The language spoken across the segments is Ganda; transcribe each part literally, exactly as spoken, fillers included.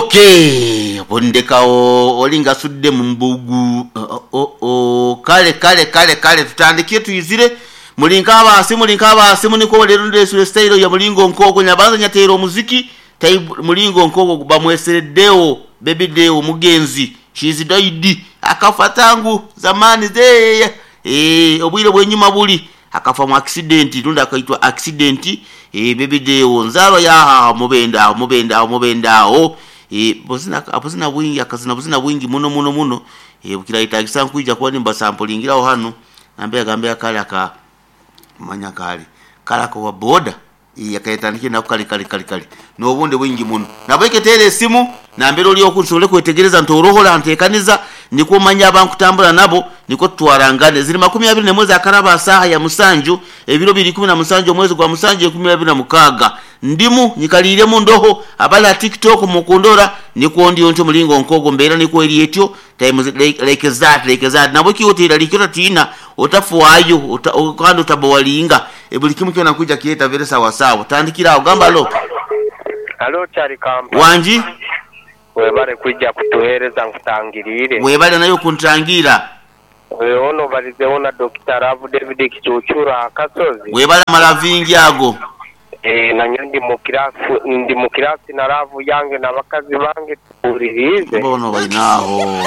Okay, bondekao olinga sudde mu mbugu. Oh, oh, oh. Kale kale kale kale tutandike tuyizire. Mulinka abasi mulinka abasi muniko lero ndesule style ya mulingo nkoko nyabanza nyatero muziki tai mulingo nkoko bamwesereddeo baby deo mugenzi she's died akafatangu zamani ze eh obwire bwenyuma buli akafa mu accident tunda akaitwa accident eh baby deo nzaro ya mubenda mubenda mubenda o eh bozina abozina bwingi akazina bozina bwingi muno muno muno eh bukira itagisa nkuija kwa nimba sample ingiraho hano nambe agambya kale aka manya kali kala ko boda yakayetandike na kali kali kali kali no bunde bwingi muno nabeke tele simu na mbero liyo kunsole kwetegereza ntorohola antekaniza niko manya abantu kutambula nabo niko twarangane ziri makumi abiri ne mwezi akaraba saha ya musanju ebiro biri kumi na musanju mwezi gwa musanju kumi na abiri na mukaga ndimu nikalire mu ndoho abala TikTok mukondora niko ndiyo nto mulingo nkogo mbera niko eri etyo time like, like that like that nabo kiotira likira tina otafuayo kandi utabawalinga ebuli kimu kyona kuja kieta vile sawa sawa tandikira ogamba lo Hello Chari Kampa wanji webale kuja kutuhereza nkutangirire webale nayo kuntangira weono balize ona Doctor Ravu David Kichuchura akasozi webale malavingi ago eh na nyandi mu kirasi ndi mu kirasi na Ravu yange na bakazi bange turirize bono bainaho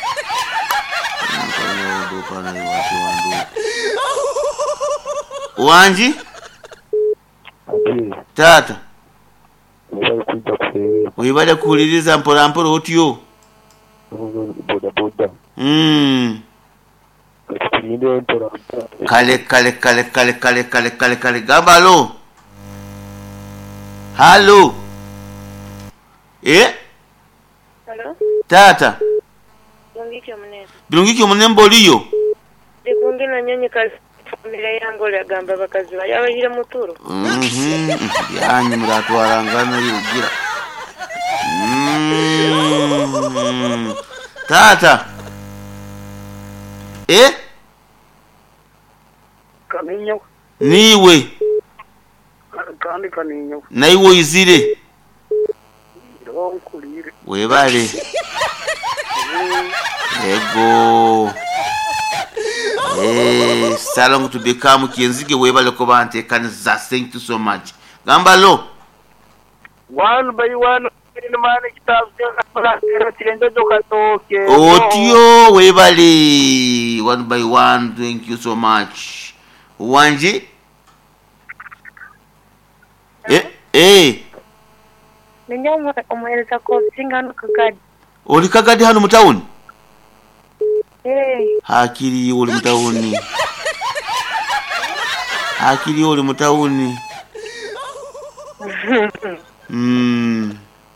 wanji tata wibale kuliriza mpora mpora otyo boda boda mm kale kale kale kale kale kale kale kale gambalo halo eh Hello tata Birungikyo munene Birungikyo munene mboliyo Dikungi na nyonyi kazi familia yangu ya gamba bakazi yaba yire muturo mhm yanyi muratwarangana yugira mm tata eh kaninyo niwe kandi kaninyo naiwo izire ndonkulire webale ego eh salong to become kienzige webale ko bante kanza thank you so much gambalo one by one in mane kitabu cha tiende dokatoke otio webale one by one thank you so much wanji eh eh Ninyamu umueleza ko singano kagadi oli kagadi hano mu town eh hakiri oli mu town hakiri oli mu town mm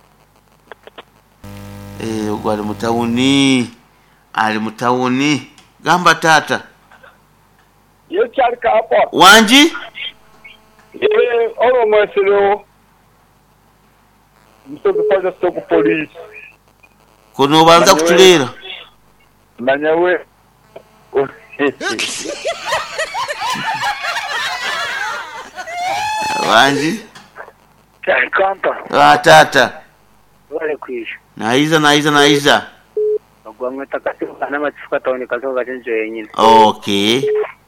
eh ugwali mu town ali mu town gamba tata yo Chari Kampa wanji eh oro mwesero mtoto paja stop police kono banza kutulera nanyawe wanji Chari Kampa ah tata wale kwisha naiza naiza naiza ogwamwe takatifu kana matifuka taoni kazoga chenjo yenyine okay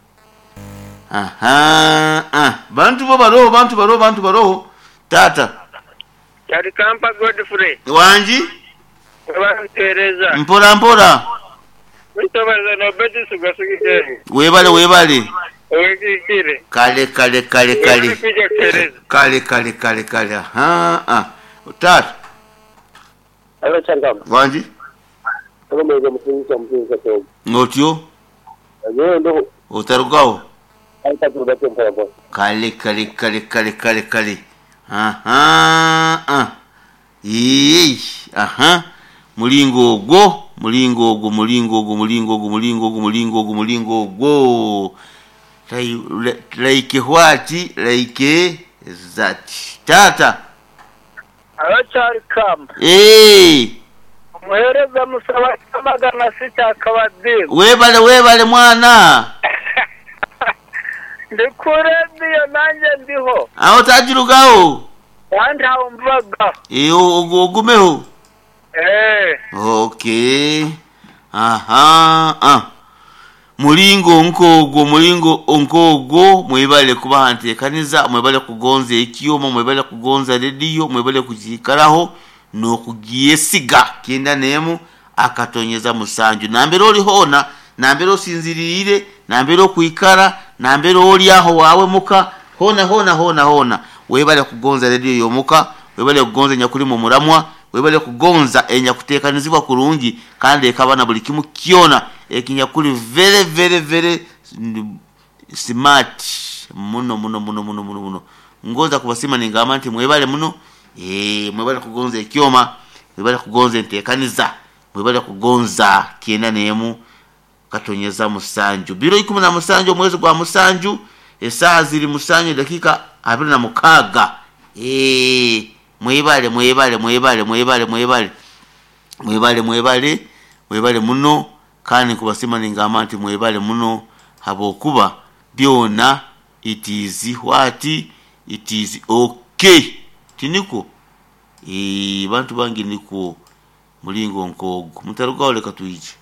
aha ah bantu bo baro bantu baro bantu baro tata Chari Kampa Godfrey wanji webale Teresa mpora mpora witobaza no bedi sugasugite webale webale owekikire kale kale kale kale kuja Teresa kale kale kale kale aha ah tata Hello Chari Kampa wanji kama mwenye mfunza mfunza kwa ngotyo ayo ndo otarugao aita tudapo mpaka kale kale kale kale kale kale aha ah ee aha mulingo go mulingo go mulingo go mulingo go mulingo go mulingo go mulingo go like what like that tata Hello Chari Kampa eh muhereza musaba magana sita akabadini webale webale mwana ndikurendiyo nanjye ndiho aho tajirugaho kandi aho mvaga iyo ogumeho Eh. Okay. Aha. Ah. Mulingo nkogo mulingo onkogo mwebale kuba ntekaniza mwebale kugonza ekiyoma mwebale kugonza radio mwebale kujikaraho no kugiyesiga kenda nemu akatonyeza musanju nambero oli hona nambero sinzirire nambero kuikara nambero oli aho wawe muka hona hona hona hona webale kugonza radio yomuka webale kugonza nyakuri mu muramwa webale kugonza enya kutekanizibwa kurungi kandi ekabana buli kimu kiona ekinyakuri very very very smart muno muno muno muno muno muno ngoza kubasima ningama nti mwebale muno eh mwebale kugonza ekyoma mwebale kugonza entekaniza mwebale kugonza kienda nemu katonyeza musanju biro ikumi na musanju mwezi gwa musanju esaa ziri musanju dakika abiri na mukaga eh mwebale mwebale mwebale mwebale mwebale mwebale mwebale mwebale muno kandi kubasima ningama nti mwebale muno habokuba byona it is what it is okay tiniko eh bantu bangi niko mulingo nkogo mutaruka ole katuyije